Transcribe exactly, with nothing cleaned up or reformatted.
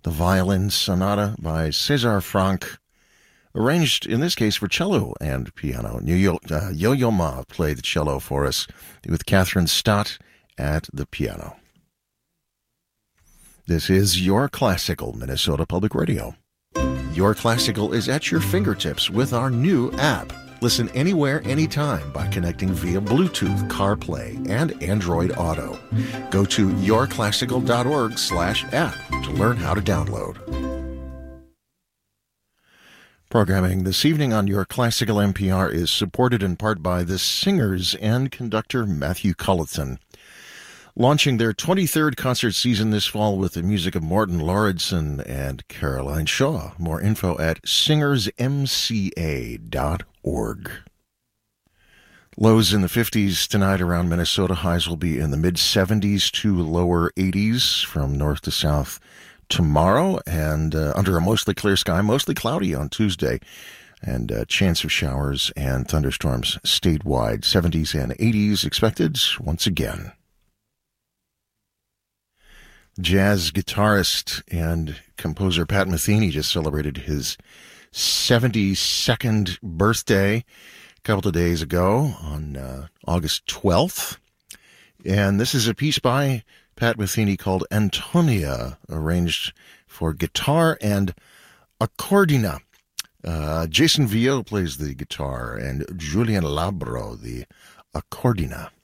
the Violin Sonata by César Franck, arranged in this case for cello and piano. Yo-Yo, uh, Yo-Yo Ma played the cello for us with Catherine Stott at the piano. This is Your Classical, Minnesota Public Radio. Your Classical is at your fingertips with our new app. Listen anywhere, anytime by connecting via Bluetooth, CarPlay, and Android Auto. Go to your classical dot org slash app to learn how to download. Programming this evening on Your Classical N P R is supported in part by the singers and conductor Matthew Culleton. Launching their twenty-third concert season this fall with the music of Morten Lauridsen and Caroline Shaw. More info at singers m c a dot org. Lows in the fifties tonight around Minnesota. Highs will be in the mid-seventies to lower eighties from north to south tomorrow, and uh, under a mostly clear sky, mostly cloudy on Tuesday, and uh, chance of showers and thunderstorms statewide. seventies and eighties expected once again. Jazz guitarist and composer Pat Metheny just celebrated his seventy-second birthday a couple of days ago on uh, August twelfth. And this is a piece by Pat Metheny called Antonia, arranged for guitar and accordina. Uh, Jason Vio plays the guitar and Julian Labro the accordina.